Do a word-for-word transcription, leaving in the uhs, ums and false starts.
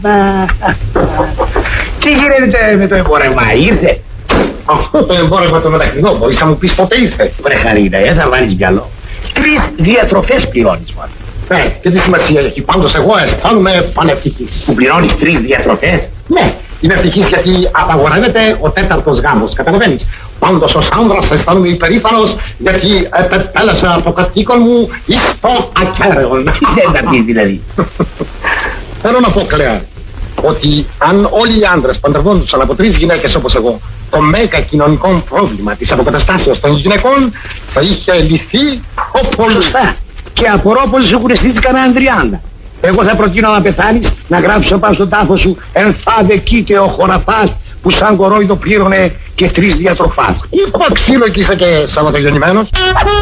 Τι γίνεται με το εμπόρευμα, ήρθε? Αυτό το εμπόρευμα το μετακινώ, μπορείς να μου πεις πότε ήρθε? Βρε Χαρίνα, δεν θα βάλεις μυαλό. Τρεις διατροφές πληρώνεις μόνο. Ναι, και τι σημασία έχει, πάντως εγώ αισθάνομαι πανευτυχής. Που πληρώνεις τρεις διατροφές? Ναι, είμαι ευτυχής γιατί απαγορεύεται ο τέταρτος γάμος, καταλαβαίνεις. Πάντως ως άνδρας αισθάνομαι υπερήφανος γιατί επετέλεσα το κατοίκον μου εις το ακέραιο. Τι δεν τα πεις δηλαδή? Θέλω να πω, Κλέα, ότι αν όλοι οι άντρες παντρευόντουσαν από τρεις γυναίκες όπως εγώ, το μέγα κοινωνικό πρόβλημα της αποκαταστάσεως των γυναικών θα είχε λυθεί όπως... Σωστά. Και απορώ πως έχουν στήσει κανέναν τριάντα. Εγώ θα προτείνω να πεθάνεις, να γράψω πάνω στον τάφο σου «Ενθάδε κοίτε ο χωραφάς που σαν κορόιδο πλήρωνε και τρεις διατροφάς». Είπα ξύλο και είσαι και σαββατογεννημένος.